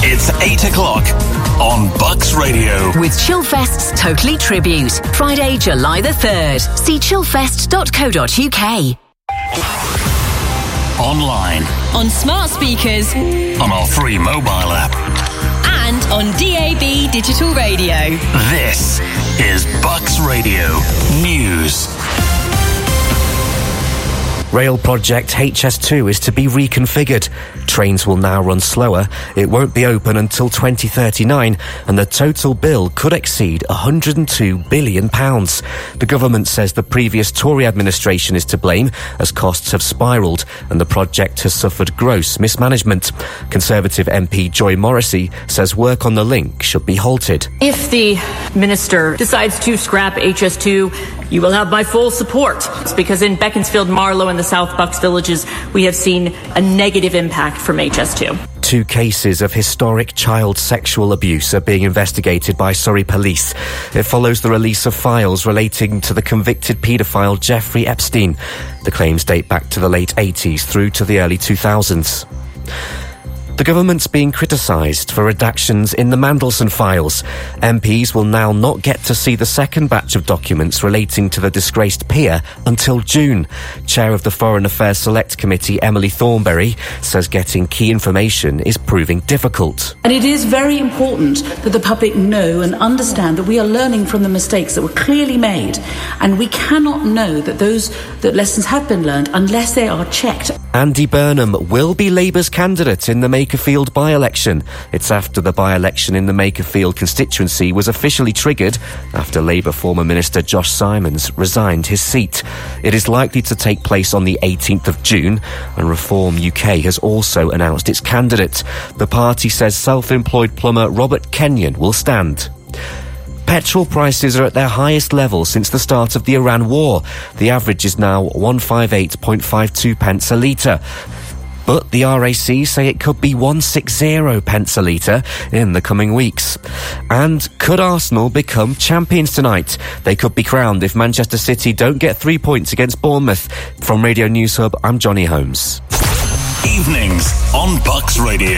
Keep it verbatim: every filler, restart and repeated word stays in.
It's eight o'clock on Bucks Radio. With Chillfest's Totally Tribute. Friday, July the third. See chillfest dot co dot uk. Online. On smart speakers. On our free mobile app. And on D A B digital radio. This is Bucks Radio News. Rail project H S two is to be reconfigured. Trains will now run slower. It won't be open until twenty thirty-nine, and the total bill could exceed one hundred two billion pounds. The government says the previous Tory administration is to blame, as costs have spiralled and the project has suffered gross mismanagement. Conservative M P Joy Morrissey says work on the link should be halted. If the minister decides to scrap H S two, you will have my full support. It's because in Beaconsfield, Marlow and the South Bucks villages, we have seen a negative impact from H S two. Two cases of historic child sexual abuse are being investigated by Surrey Police. It follows the release of files relating to the convicted paedophile Jeffrey Epstein. The claims date back to the late eighties through to the early two thousands. The government's being criticised for redactions in the Mandelson files. M Ps will now not get to see the second batch of documents relating to the disgraced peer until June. Chair of the Foreign Affairs Select Committee, Emily Thornberry, says getting key information is proving difficult. And it is very important that the public know and understand that we are learning from the mistakes that were clearly made. And we cannot know that those that lessons have been learned unless they are checked. Andy Burnham will be Labour's candidate in the Makerfield by-election. It's after the by-election in the Makerfield constituency was officially triggered after Labour former Minister Josh Simons resigned his seat. It is likely to take place on the eighteenth of June, and Reform U K has also announced its candidate. The party says self-employed plumber Robert Kenyon will stand. Petrol prices are at their highest level since the start of the Iran war. The average is now one hundred fifty-eight point five two pence a litre. But the R A C say it could be one hundred sixty pence a litre in the coming weeks. And could Arsenal become champions tonight? They could be crowned if Manchester City don't get three points against Bournemouth. From Radio News Hub, I'm Johnny Holmes. Evenings on Bucks Radio.